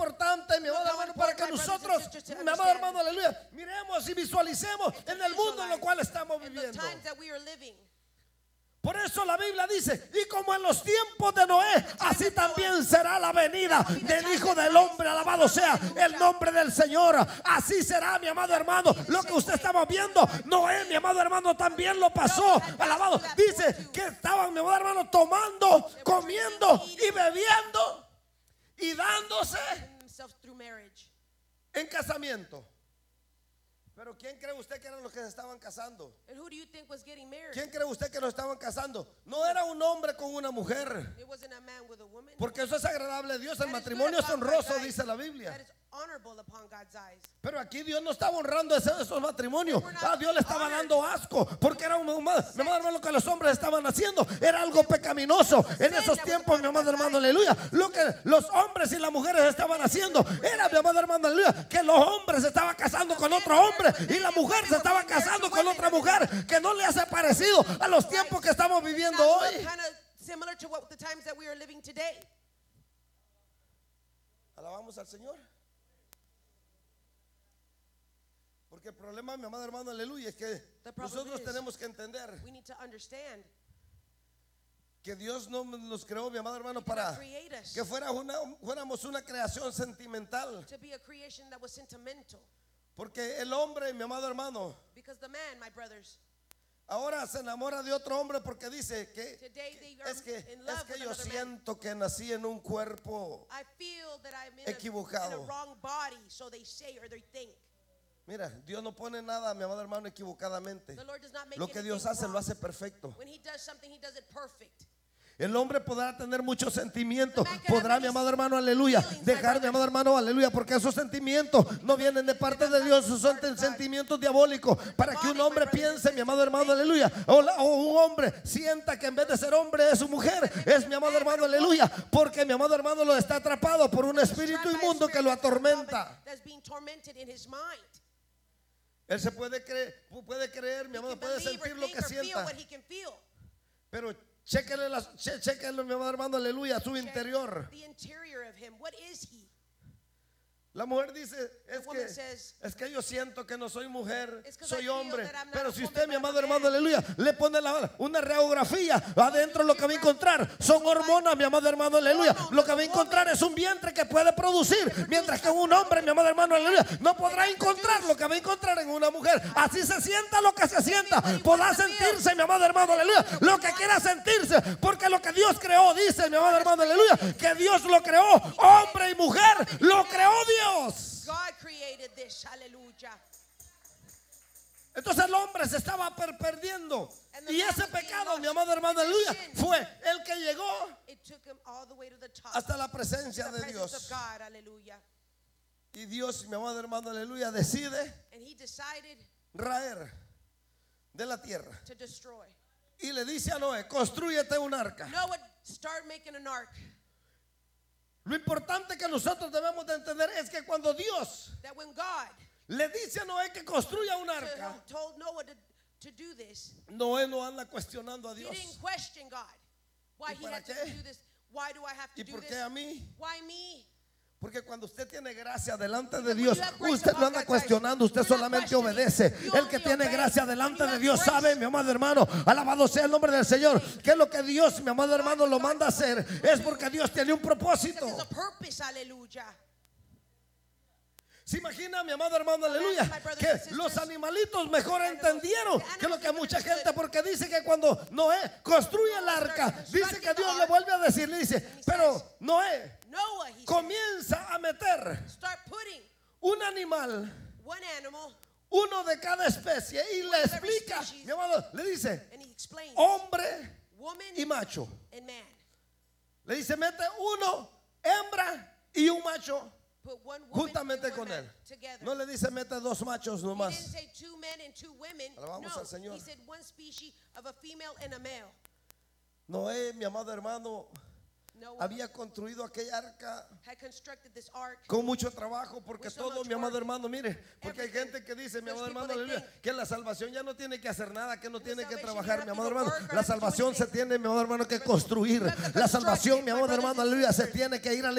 importante, mi amado hermano, para que nosotros, mi amado hermano, aleluya, miremos y visualicemos en el mundo en el cual estamos viviendo. Por eso la Biblia dice, y como en los tiempos de Noé, así también será la venida del Hijo del Hombre, alabado sea el nombre del Señor. Así será, mi amado hermano, lo que usted estaba viendo. Noé, mi amado hermano, también lo pasó, alabado. Dice que estaban, mi amado hermano, tomando, comiendo y bebiendo y dándose en casamiento. Pero ¿quién cree usted que eran los que se estaban casando? ¿Quién cree usted que lo estaban casando? No era un hombre con una mujer, porque eso es agradable a Dios. El matrimonio es honroso, dice la Biblia. Pero aquí Dios no estaba honrando esos matrimonios. A Dios le estaba dando asco, porque era mi amado hermano, lo que los hombres estaban haciendo era algo pecaminoso. En esos tiempos, mi amado hermano, aleluya, lo que los hombres y las mujeres estaban haciendo era, mi amado hermano, aleluya, que los hombres se estaban casando con otro hombre y la mujer se estaba casando con otra mujer, que no le hace parecido a los tiempos que estamos viviendo hoy. Alabamos al Señor. Porque el problema, mi amado hermano, aleluya, es que nosotros tenemos que entender que Dios no nos creó, mi amado hermano, para que fuéramos una creación sentimental. Porque el hombre, mi amado hermano, ahora se enamora de otro hombre porque dice que es que yo siento que nací en un cuerpo equivocado. Mira, Dios no pone nada, mi amado hermano, equivocadamente. Lo que Dios hace, lo hace perfecto. El hombre podrá tener muchos sentimientos, podrá, mi amado hermano, aleluya, dejar, mi amado hermano, aleluya, porque esos sentimientos no vienen de parte de Dios, son sentimientos diabólicos, para que un hombre piense, mi amado hermano, aleluya, o un hombre sienta que en vez de ser hombre es su mujer, es, mi amado hermano, aleluya, porque mi amado hermano lo está atrapado por un espíritu inmundo que lo atormenta. Él se puede creer, mi amado, puede sentir lo que sienta, pero chéquenlo, mi amado hermano, aleluya, su interior. La mujer dice, es que yo siento que no soy mujer, soy hombre. Pero si usted, mi amado hermano, aleluya, le pone una radiografía adentro, lo que va a encontrar son hormonas, mi amado hermano, aleluya. Lo que va a encontrar es un vientre que puede producir, mientras que un hombre, mi amado hermano, aleluya, no podrá encontrar lo que va a encontrar en una mujer. Así se sienta lo que se sienta, podrá sentirse, mi amado hermano, aleluya, lo que quiera sentirse, porque lo que Dios creó, dice, mi amado hermano, aleluya, que Dios lo creó, hombre y mujer, lo creó Dios. God created this, hallelujah. Entonces el hombre se estaba perdiendo, y ese pecado, mi amado hermano, aleluya, fue el que llegó hasta la presencia de Dios. Y Dios, mi amado hermano, aleluya, decide raer de la tierra y le dice a Noé, construyete un arca. Lo importante que nosotros debemos de entender es que cuando Dios le dice a Noé que construya un arca, Noé no anda cuestionando a Dios. ¿Y para qué? ¿Y por qué a mí? Porque cuando usted tiene gracia delante de Dios, usted no anda cuestionando, usted solamente obedece. El que tiene gracia delante de Dios sabe, mi amado hermano, alabado sea el nombre del Señor, que lo que Dios, mi amado hermano, lo manda a hacer es porque Dios tiene un propósito. ¿Se imagina, mi amado hermano, aleluya, que los animalitos mejor entendieron que lo que mucha gente? Porque dice que cuando Noé construye el arca, dice que Dios le vuelve a decir, le dice, pero Noé comienza a meter un animal, uno de cada especie, y le explica, mi amado, le dice, hombre y macho. Le dice, mete uno, hembra y un macho juntamente con él. No le dice mete dos machos nomás. Alabamos al Señor. Noé, mi amado hermano, había construido aquella arca con mucho trabajo, porque todo, mi amado hermano, mire, porque hay gente que dice, mi amado hermano, que la salvación ya no tiene que hacer nada, que no tiene que trabajar, mi amado hermano. La salvación se tiene, mi amado hermano, que construir. La salvación, mi amado hermano, aleluya, se tiene que ir a la